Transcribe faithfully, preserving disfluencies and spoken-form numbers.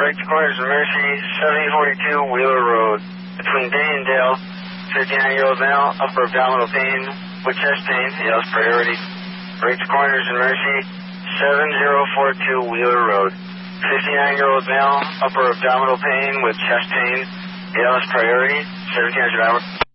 right to corners of Mercy, seventy forty-two Wheeler Road. Between Day and Dale, fifty-nine-year-old male, upper abdominal pain with chest pain, yells priority. Right to corners in Mercy, seven zero four two Wheeler Road. fifty-nine-year-old male, upper abdominal pain with chest pain, yells priority, seventeen hundred hour.